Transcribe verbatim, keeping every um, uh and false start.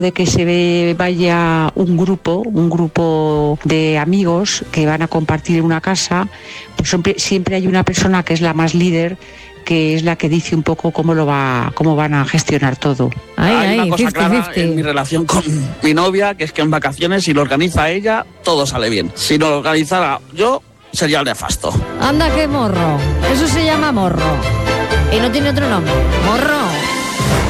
de que se ve, vaya un grupo, un grupo de amigos que van a compartir una casa, pues siempre, siempre hay una persona que es la más líder, que es la que dice un poco cómo lo va, cómo van a gestionar todo. Ay, Hay ay, una cosa cincuenta clara cincuenta. en mi relación con mi novia, que es que en vacaciones, si lo organiza ella, todo sale bien. Si no lo organizara yo, sería nefasto. Anda, qué morro. Eso se llama morro. Y no tiene otro nombre. Morro.